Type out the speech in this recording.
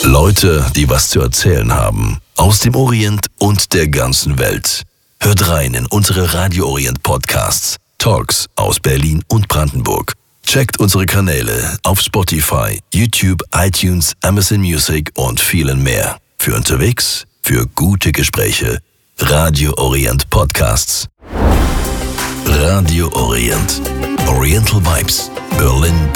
Leute, die was zu erzählen haben. Aus dem Orient und der ganzen Welt. Hört rein in unsere Radio Orient Podcasts. Talks aus Berlin und Brandenburg. Checkt unsere Kanäle auf Spotify, YouTube, iTunes, Amazon Music und vielen mehr. Für unterwegs, für gute Gespräche. Radio Orient Podcasts. Radio Orient. Oriental Vibes. Berlin